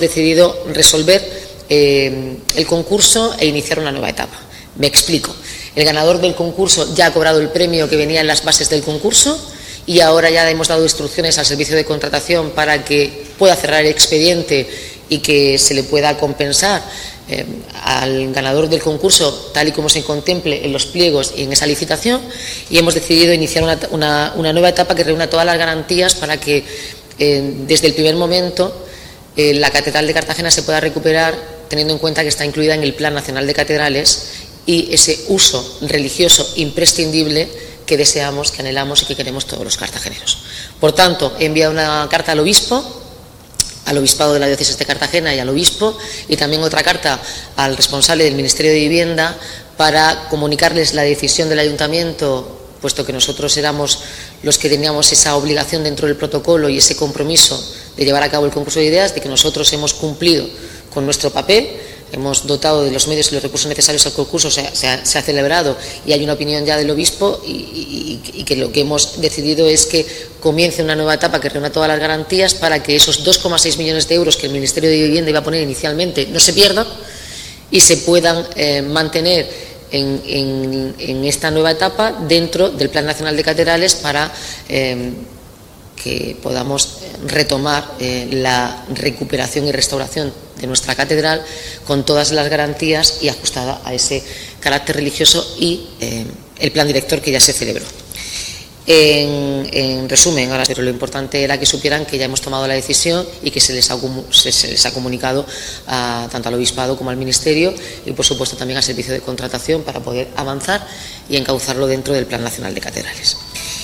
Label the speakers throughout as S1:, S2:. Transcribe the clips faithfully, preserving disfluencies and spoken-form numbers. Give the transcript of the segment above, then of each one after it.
S1: decidido resolver eh, el concurso e iniciar una nueva etapa. Me explico. El ganador del concurso ya ha cobrado el premio que venía en las bases del concurso y ahora ya hemos dado instrucciones al servicio de contratación para que pueda cerrar el expediente y que se le pueda compensar eh, al ganador del concurso tal y como se contemple en los pliegos y en esa licitación, y hemos decidido iniciar una, una, una nueva etapa que reúna todas las garantías para que eh, desde el primer momento eh, la Catedral de Cartagena se pueda recuperar, teniendo en cuenta que está incluida en el Plan Nacional de Catedrales, y ese uso religioso imprescindible que deseamos, que anhelamos y que queremos todos los cartageneros. Por tanto, he enviado una carta al obispo, al obispado de la diócesis de Cartagena y al obispo, y también otra carta al responsable del Ministerio de Vivienda para comunicarles la decisión del ayuntamiento, puesto que nosotros éramos los que teníamos esa obligación dentro del protocolo y ese compromiso de llevar a cabo el concurso de ideas, de que nosotros hemos cumplido con nuestro papel. Hemos dotado de los medios y los recursos necesarios al concurso, se ha, se ha, se ha celebrado y hay una opinión ya del obispo y, y, y que lo que hemos decidido es que comience una nueva etapa que reúna todas las garantías para que esos dos coma seis millones de euros que el Ministerio de Vivienda iba a poner inicialmente no se pierdan y se puedan eh, mantener en, en, en esta nueva etapa dentro del Plan Nacional de Catedrales para eh, que podamos retomar eh, la recuperación y restauración de nuestra catedral con todas las garantías y ajustada a ese carácter religioso y eh, el plan director que ya se celebró. En, en resumen, ahora, pero lo importante era que supieran que ya hemos tomado la decisión y que se les ha, se, se les ha comunicado a, tanto al obispado como al ministerio y por supuesto también al servicio de contratación para poder avanzar y encauzarlo dentro del Plan Nacional de Catedrales.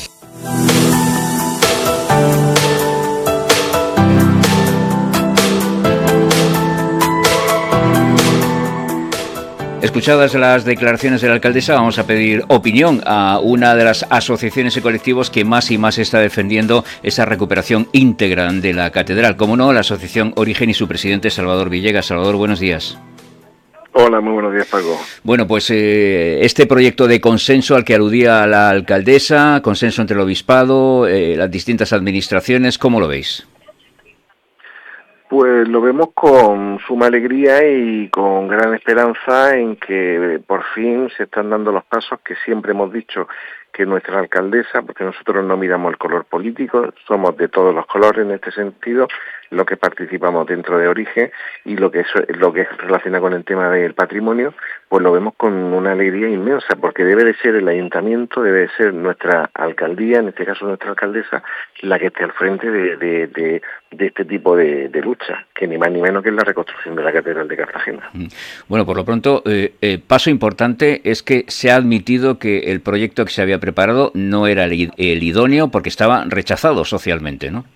S2: Escuchadas las declaraciones de la alcaldesa, vamos a pedir opinión a una de las asociaciones y colectivos que más y más está defendiendo esa recuperación íntegra de la catedral. Como no, la asociación Origen y su presidente Salvador Villegas. Salvador, buenos días.
S3: Hola, muy buenos días, Paco.
S2: Bueno, pues eh, este proyecto de consenso al que aludía la alcaldesa, consenso entre el obispado, eh, las distintas administraciones, ¿cómo lo veis?
S3: Pues lo vemos con suma alegría y con gran esperanza en que por fin se están dando los pasos que siempre hemos dicho que nuestra alcaldesa, porque nosotros no miramos el color político, somos de todos los colores en este sentido, lo que participamos dentro de Origen y lo que es, lo que es relaciona con el tema del patrimonio, pues lo vemos con una alegría inmensa, porque debe de ser el ayuntamiento, debe de ser nuestra alcaldía, en este caso nuestra alcaldesa, la que esté al frente de, de, de, de este tipo de, de lucha, que ni más ni menos que es la reconstrucción de la Catedral de Cartagena.
S2: Bueno, por lo pronto, eh, eh, paso importante es que se ha admitido que el proyecto que se había preparado no era el, el idóneo porque estaba rechazado socialmente, ¿no?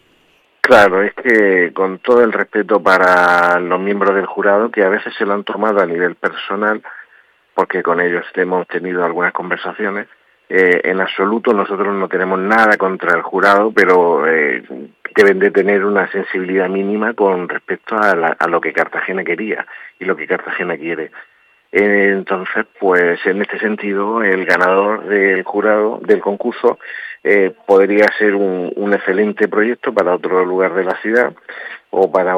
S3: Claro, es que con todo el respeto para los miembros del jurado, que a veces se lo han tomado a nivel personal, porque con ellos hemos tenido algunas conversaciones, eh, en absoluto nosotros no tenemos nada contra el jurado, pero eh, deben de tener una sensibilidad mínima con respecto a, la, a lo que Cartagena quería y lo que Cartagena quiere. Entonces, pues en este sentido, el ganador del jurado, del concurso, eh, podría ser un, un excelente proyecto para otro lugar de la ciudad o para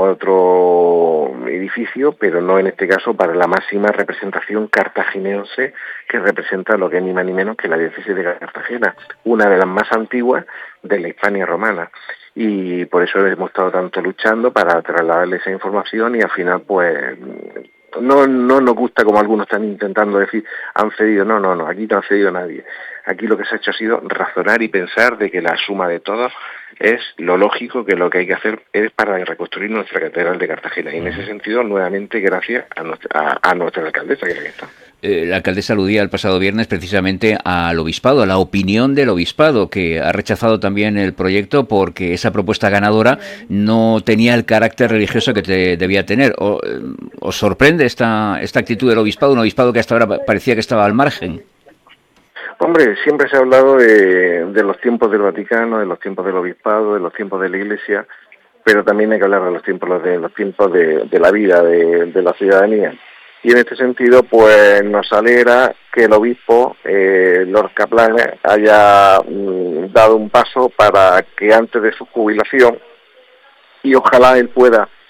S3: otro edificio, pero no en este caso para la máxima representación cartaginense que representa lo que es ni más ni menos que la diócesis de Cartagena, una de las más antiguas de la Hispania romana. Y por eso hemos estado tanto luchando para trasladarle esa información y al final, pues... No, no nos gusta, como algunos están intentando decir, han cedido. No, no, no, aquí no ha cedido nadie. Aquí lo que se ha hecho ha sido razonar y pensar de que la suma de todos es lo lógico, que lo que hay que hacer es para reconstruir nuestra Catedral de Cartagena. Y en ese sentido, nuevamente, gracias a nuestra, a, a nuestra alcaldesa, que es la que está.
S2: Eh, la alcaldesa aludía el pasado viernes precisamente al obispado, a la opinión del obispado, que ha rechazado también el proyecto porque esa propuesta ganadora no tenía el carácter religioso que te debía tener. O, eh, ¿Os sorprende esta, esta actitud del obispado, un obispado que hasta ahora parecía que estaba al margen?
S3: Hombre, siempre se ha hablado de, de los tiempos del Vaticano, de los tiempos del obispado, de los tiempos de la Iglesia, pero también hay que hablar de los tiempos de los tiempos de, de la vida, de, de la ciudadanía. Y en este sentido, pues nos alegra que el obispo, eh, Lord Kaplanes, haya mm, dado un paso para que antes de su jubilación, y ojalá él pueda